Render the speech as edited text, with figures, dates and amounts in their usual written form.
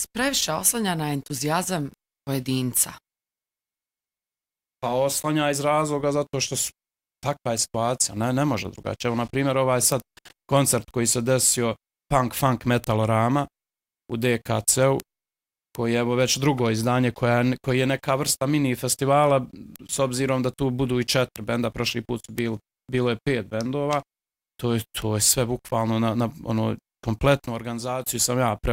previše oslanja na entuzijazam pojedinca? Pa oslanja iz razloga zato što su takva je situacija, ne može drugačije. Evo, na primjer, ovaj sad koncert koji se desio Punk Funk Metalorama u DKC-u, koji je evo već drugo izdanje, koji je neka vrsta mini festivala, s obzirom da tu budu i 4 benda, prošli put su bilo je 5 bendova, to je sve bukvalno na ono kompletnu organizaciju sam ja